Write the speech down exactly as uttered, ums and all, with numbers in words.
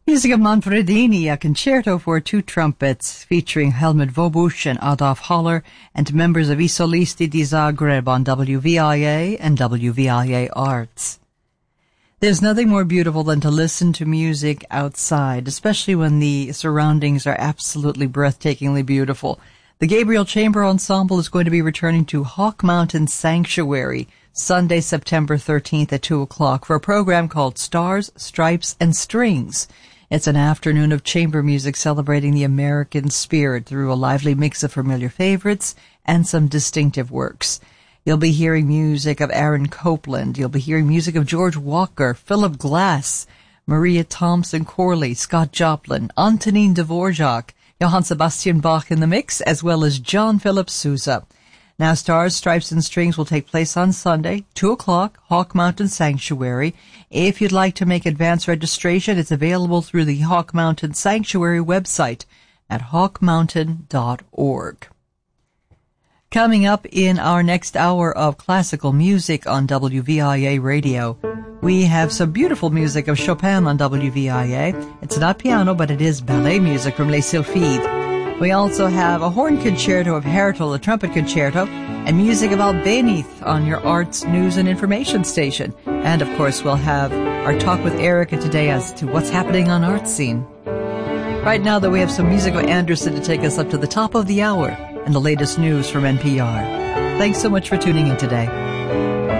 Music of Manfredini, a concerto for two trumpets featuring Helmut Vobusch and Adolf Holler and members of I Solisti di Zagreb on W V I A and W V I A Arts. There's nothing more beautiful than to listen to music outside, especially when the surroundings are absolutely breathtakingly beautiful. The Gabriel Chamber Ensemble is going to be returning to Hawk Mountain Sanctuary Sunday, September thirteenth at two o'clock for a program called Stars, Stripes, and Strings. It's an afternoon of chamber music celebrating the American spirit through a lively mix of familiar favorites and some distinctive works. You'll be hearing music of Aaron Copland. You'll be hearing music of George Walker, Philip Glass, Maria Thompson Corley, Scott Joplin, Antonin Dvorak, Johann Sebastian Bach in the mix, as well as John Philip Sousa. Now, Stars, Stripes, and Strings will take place on Sunday, two o'clock, Hawk Mountain Sanctuary. If you'd like to make advance registration, it's available through the Hawk Mountain Sanctuary website at hawk mountain dot org. Coming up in our next hour of classical music on W V I A Radio, we have some beautiful music of Chopin on W V I A. It's not piano, but it is ballet music from Les Sylphides. We also have a horn concerto of Hertel, a trumpet concerto, and music of Albéniz on your arts, news, and information station. And, of course, we'll have our talk with Erica today as to what's happening on art scene. Right now, though, we have some music of Anderson to take us up to the top of the hour and the latest news from N P R. Thanks so much for tuning in today.